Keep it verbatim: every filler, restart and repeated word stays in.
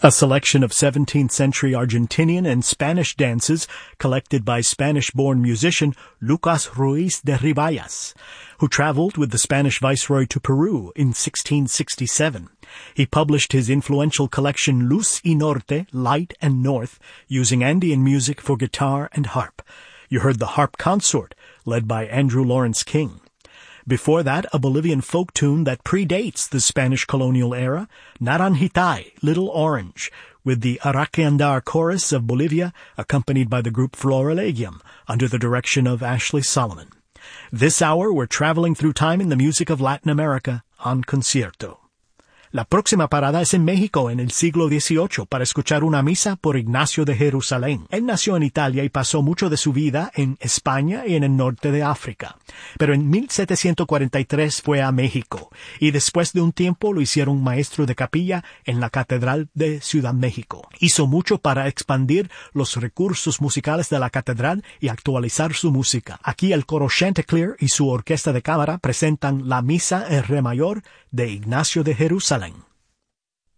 a selection of seventeenth century Argentinian and Spanish dances collected by Spanish-born musician Lucas Ruiz de Ribayas, who traveled with the Spanish viceroy to Peru in sixteen sixty-seven. He published his influential collection Luz y Norte, Light and North, using Andean music for guitar and harp. You heard the Harp Consort, led by Andrew Lawrence King. Before that, a Bolivian folk tune that predates the Spanish colonial era, Naranjitay, Little Orange, with the Araqueandar Chorus of Bolivia, accompanied by the group Florilegium, under the direction of Ashley Solomon. This hour, we're traveling through time in the music of Latin America on Concierto. La próxima parada es en México en el siglo dieciocho para escuchar una misa por Ignacio de Jerusalén. Él nació en Italia y pasó mucho de su vida en España y en el norte de África. Pero en mil setecientos cuarenta y tres fue a México y después de un tiempo lo hicieron maestro de capilla en la Catedral de Ciudad México. Hizo mucho para expandir los recursos musicales de la catedral y actualizar su música. Aquí el coro Chanticleer y su orquesta de cámara presentan la misa en re mayor de Ignacio de Jerusalén.